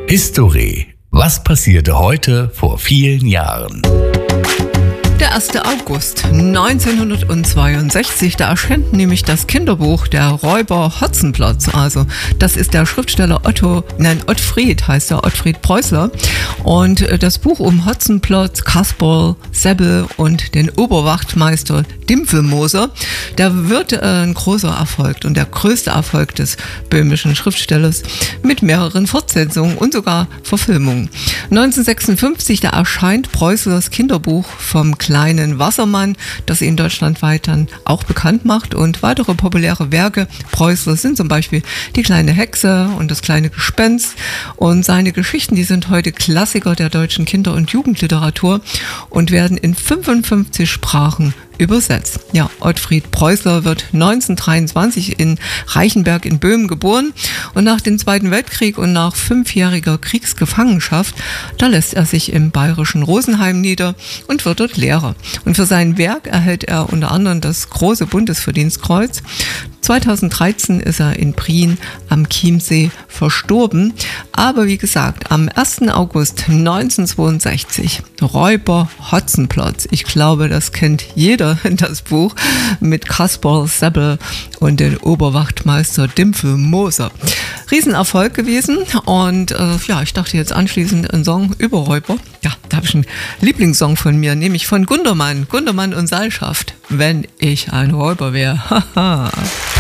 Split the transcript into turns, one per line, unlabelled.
History. Was passierte heute vor vielen Jahren?
Der 1. August 1962, da erscheint nämlich das Kinderbuch Der Räuber Hotzenplotz. Also das ist der Schriftsteller Ottfried Preußler. Und das Buch um Hotzenplotz, Kasperl, Seppel und den Oberwachtmeister Dimpfelmoser, der wird ein großer Erfolg und der größte Erfolg des böhmischen Schriftstellers mit mehreren Fortsetzungen und sogar Verfilmungen. 1956, da erscheint Preußlers Kinderbuch vom kleinen Wassermann, das ihn deutschlandweit dann auch bekannt macht. Und weitere populäre Werke Preußlers sind zum Beispiel Die kleine Hexe und Das kleine Gespenst. Und seine Geschichten, die sind heute Klassiker der deutschen Kinder- und Jugendliteratur und werden in 55 Sprachen übersetzt. Ja, Ottfried Preußler wird 1923 in Reichenberg in Böhmen geboren und nach dem Zweiten Weltkrieg und nach 5-jähriger Kriegsgefangenschaft, da lässt er sich im bayerischen Rosenheim nieder und wird dort Lehrer. Und für sein Werk erhält er unter anderem das Große Bundesverdienstkreuz. 2013 ist er in Prien am Chiemsee verstorben. Aber wie gesagt, am 1. August 1962, Räuber Hotzenplotz. Ich glaube, das kennt jeder, das Buch mit Kasperl, Seppel und den Oberwachtmeister Dimpfelmoser. Riesenerfolg gewesen und ich dachte jetzt anschließend einen Song über Räuber. Ja, da habe ich einen Lieblingssong von mir, nämlich von Gundermann und Seilschaft, Wenn ich ein Räuber wäre. Haha.